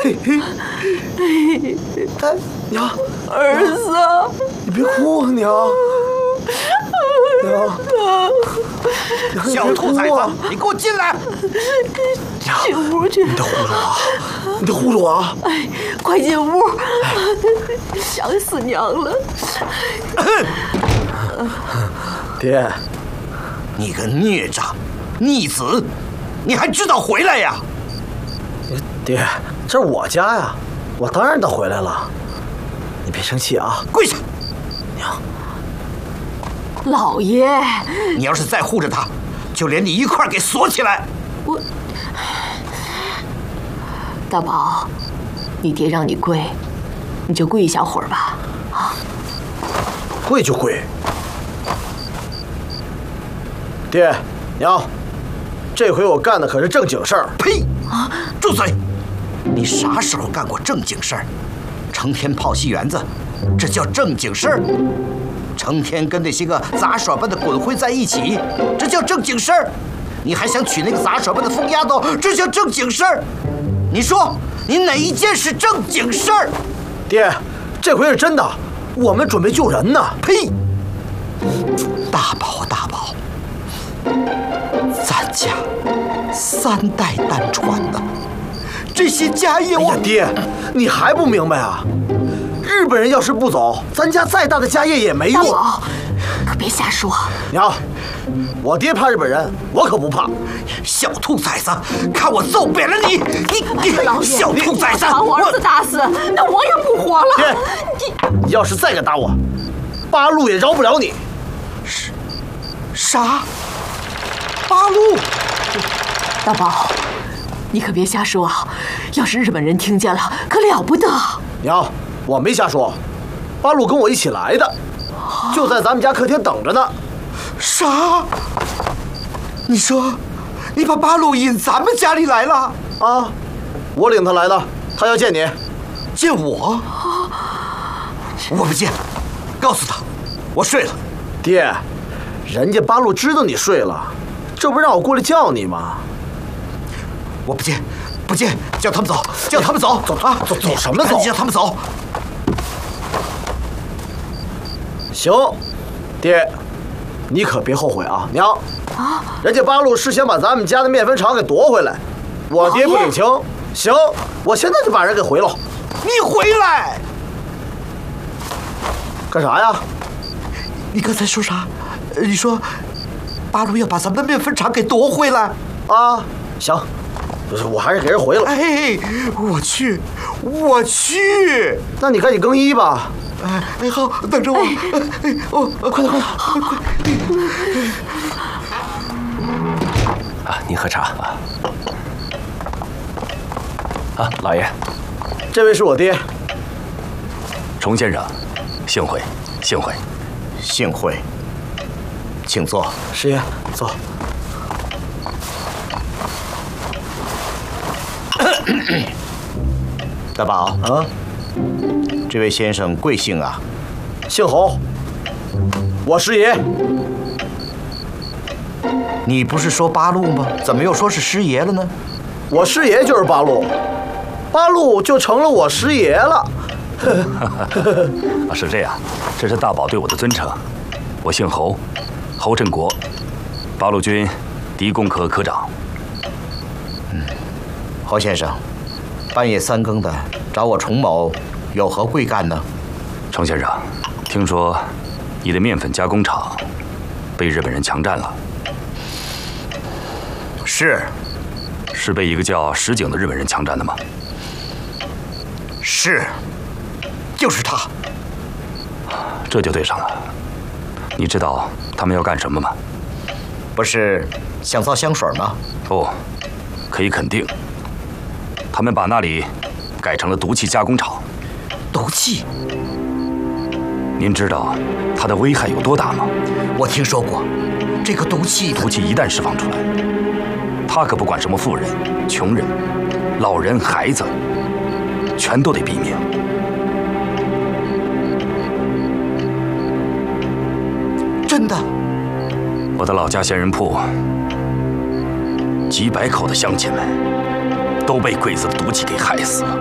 娘， 儿子， 你别哭啊，娘。娘， 小兔崽子，你给我进来！ 进屋去。 你得护着我，你得护着我啊！ 哎，快进屋！想死娘了。 爹， 你个孽障，逆子，你还知道回来呀？ 爹，这是我家呀，我当然得回来了。你别生气啊！ 跪下！ 娘， 老爷， 你要是再护着他，就连你一块儿给锁起来。 我，大宝，你爹让你跪，你就跪一小会儿吧。啊， 跪就跪。爹，娘，这回我干的可是正经事儿。 呸！住嘴！你啥时候干过正经事儿？成天泡戏园子，这叫正经事儿？成天跟那些个杂耍班的滚混在一起，这叫正经事儿？你还想娶那个杂耍班的疯丫头，这叫正经事儿？你说，你哪一件是正经事儿？ 爹，这回是真的，我们准备救人呢。 呸！大宝，大宝，咱家3代单传的，这些家业我…… 哎呀，爹，你还不明白啊？日本人要是不走，咱家再大的家业也没用。 大宝，可别瞎说。 娘，我爹怕日本人，我可不怕。 小兔崽子，看我揍扁了你！你小兔崽子， 把我儿子打死，那我也不活了。 爹，你要是再敢打我，八路也饶不了你。 啥？八路？ 大宝，你可别瞎说啊！要是日本人听见了，可了不得。 娘，我没瞎说，八路跟我一起来的，就在咱们家客厅等着呢。 啥？你说，你把八路引咱们家里来了？ 啊，我领他来的，他要见你。 见我？我不见，告诉他，我睡了。 爹，人家八路知道你睡了，这不让我过来叫你吗？ 我不见，不见，叫他们走，叫他们走， 走啊， 走什么走？ 叫他们走。 行，爹，你可别后悔啊！娘，人家八路事先把咱们家的面粉厂给夺回来，我爹不领情。行，我现在就把人给回了。 你回来！ 干啥呀？ 你刚才说啥？你说八路要把咱们的面粉厂给夺回来？ 啊，行，我还是给人回了。 哎，我去，我去！ 那你赶紧更衣吧。 哎，好，等着我。快点，快！ 啊，您喝茶啊。啊，老爷， 这位是我爹， 崇先生，幸会，幸会。 幸会，请坐。 师爷，坐。 大宝啊， 这位先生贵姓啊？ 姓侯，我师爷。 你不是说八路吗？怎么又说是师爷了呢？ 我师爷就是八路，八路就成了我师爷了。 啊，是这样，这是大宝对我的尊称。我姓侯，侯振国，八路军敌工科科长。 侯先生，半夜3更的找我崇某，有何贵干呢？ 程先生，听说你的面粉加工厂被日本人强占了。是被一个叫石井的日本人强占的吗？ 是，就是他。 这就对上了。你知道他们要干什么吗？ 不是想造香水吗？ 哦，可以肯定，他们把那里改成了毒气加工厂。 毒气？ 您知道它的危害有多大吗？ 我听说过，这个毒气一旦释放出来，它可不管什么富人、穷人、老人、孩子，全都得毙命。 真的？ 我的老家仙人铺，几百口的乡亲们都被鬼子的毒气给害死了。